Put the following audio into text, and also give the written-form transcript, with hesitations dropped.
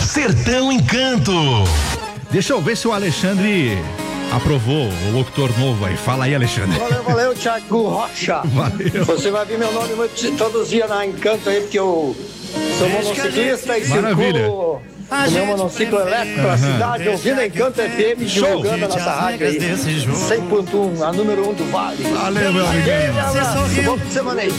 Sertão Encanto. Deixa eu ver se o Alexandre aprovou o locutor novo aí. Fala aí, Alexandre. Valeu, Thiago Rocha. Valeu. Você vai ver meu nome todos os dias na Encanto aí, porque eu sou monociclista e circulo o meu monociclo elétrico pela cidade, ouvindo Encanto FM, divulgando a nossa rádio aí. 100.1, a número 1 do Vale. Valeu, meu amigo. Aquele abraço, bom fim de semana aí.